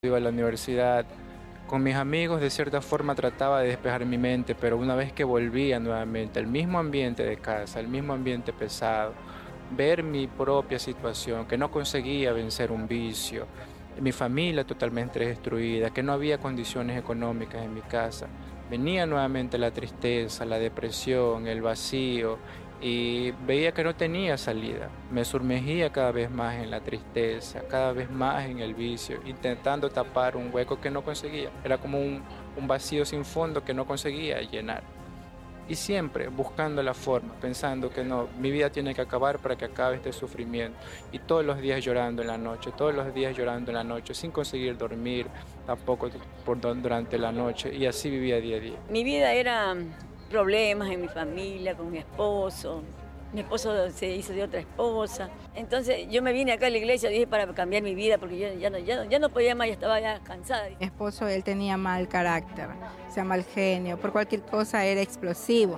Iba a la universidad, con mis amigos de cierta forma trataba de despejar mi mente, pero una vez que volvía nuevamente al mismo ambiente de casa, al mismo ambiente pesado, ver mi propia situación, que no conseguía vencer un vicio, mi familia totalmente destruida, que no había condiciones económicas en mi casa, venía nuevamente la tristeza, la depresión, el vacío y veía que no tenía salida. Me sumergía cada vez más en la tristeza, cada vez más en el vicio, intentando tapar un hueco que no conseguía. Era como un vacío sin fondo que no conseguía llenar. Y siempre buscando la forma, pensando que no, mi vida tiene que acabar para que acabe este sufrimiento. Y todos los días llorando en la noche, todos los días llorando en la noche, sin conseguir dormir tampoco durante la noche. Y así vivía día a día. Mi vida era problemas en mi familia, con mi esposo. Mi esposo se hizo de otra esposa. Entonces yo me vine acá a la iglesia, dije, para cambiar mi vida, porque yo ya no podía más, ya estaba ya cansada. Mi esposo, él tenía mal carácter, o sea, mal genio, por cualquier cosa era explosivo.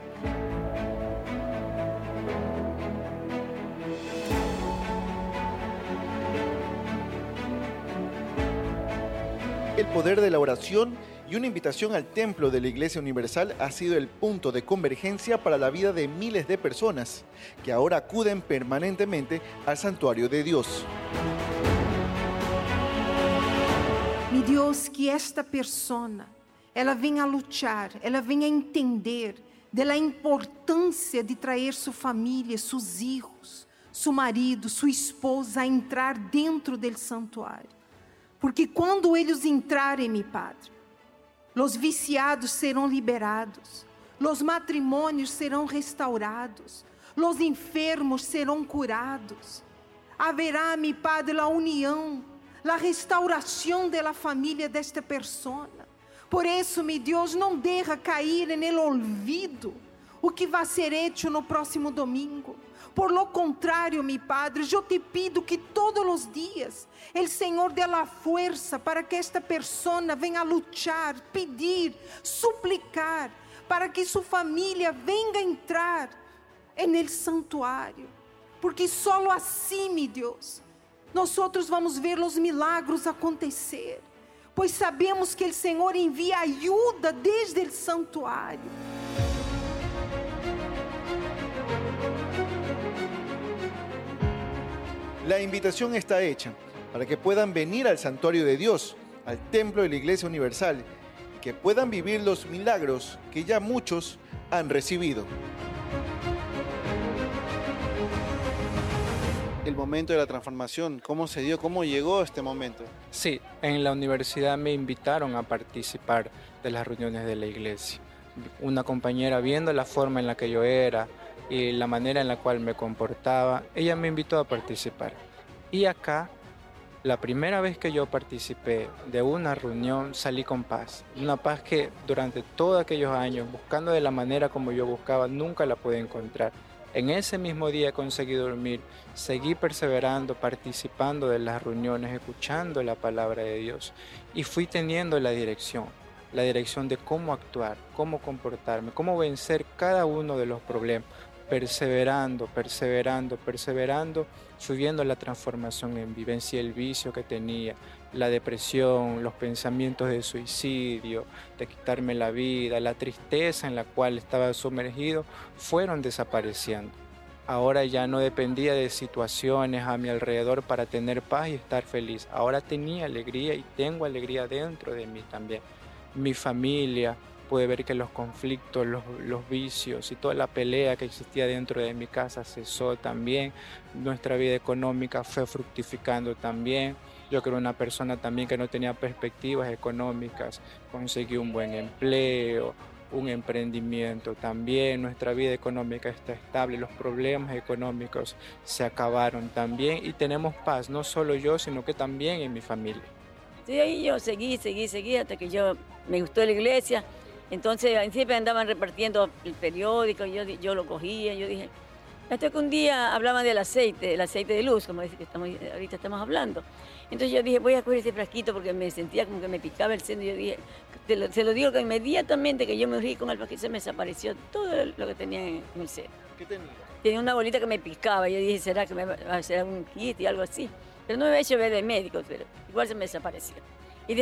El poder de la oración y una invitación al templo de la Iglesia Universal ha sido el punto de convergencia para la vida de miles de personas que ahora acuden permanentemente al santuario de Dios. Mi Deus, que esta persona, ela venha a lutar, ela venha a entender da importância de trazer sua família, seus hijos, seu marido, sua esposa a entrar dentro do santuário. Porque quando eles entrarem, meu Padre, os viciados serão liberados, os matrimônios serão restaurados, os enfermos serão curados. Haverá, meu Padre, a união, a restauração da família desta pessoa. Por isso, meu Deus, não deixa cair no olvido o que vai ser hecho no próximo domingo. Por lo contrário, meu Padre, eu te pido que todos os dias o Senhor dê a força para que esta pessoa venha a lutar, pedir, suplicar, para que sua família venha a entrar no santuário. Porque só assim, meu Deus, nós vamos ver os milagros acontecer. Pois sabemos que o Senhor envia ajuda desde o santuário. La invitación está hecha para que puedan venir al santuario de Dios, al templo de la Iglesia Universal, y que puedan vivir los milagros que ya muchos han recibido. El momento de la transformación, ¿cómo se dio? ¿Cómo llegó este momento? Sí, en la universidad me invitaron a participar de las reuniones de la iglesia. Una compañera, viendo la forma en la que yo era y la manera en la cual me comportaba, ella me invitó a participar. Y acá, la primera vez que yo participé de una reunión, salí con paz. Una paz que durante todos aquellos años, buscando de la manera como yo buscaba, nunca la pude encontrar. En ese mismo día conseguí dormir, seguí perseverando, participando de las reuniones, escuchando la palabra de Dios y fui teniendo la dirección de cómo actuar, cómo comportarme, cómo vencer cada uno de los problemas, perseverando, fui viendo la transformación en mí, vencí el vicio que tenía, la depresión, los pensamientos de suicidio, de quitarme la vida, la tristeza en la cual estaba sumergido, fueron desapareciendo. Ahora ya no dependía de situaciones a mi alrededor para tener paz y estar feliz. Ahora tenía alegría y tengo alegría dentro de mí también. Mi familia, pude ver que los conflictos, los vicios y toda la pelea que existía dentro de mi casa cesó también. Nuestra vida económica fue fructificando también. Yo que era una persona también que no tenía perspectivas económicas, conseguí un buen empleo, un emprendimiento también. Nuestra vida económica está estable, los problemas económicos se acabaron también y tenemos paz, no solo yo, sino que también en mi familia. Sí, ahí yo seguí hasta que me gustó la iglesia. Entonces siempre andaban repartiendo el periódico, yo lo cogía, yo dije, hasta que un día hablaban del aceite de luz, como dice que ahorita estamos hablando. Entonces yo dije, voy a coger ese frasquito porque me sentía como que me picaba el seno. Y yo dije, se lo digo que inmediatamente que yo me ungí con el frasquito se me desapareció todo lo que tenía en el seno. ¿Qué tenía? Tenía una bolita que me picaba, yo dije, ¿será que me va a hacer un kit y algo así? Pero no me había hecho ver de médico, pero igual se me desapareció.